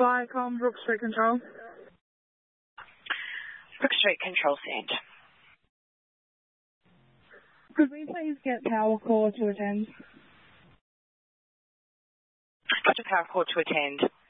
Viacom, Brook Street Control. Brook Street Control Send. Could we please get Power Core to attend? Got a Power Core to attend.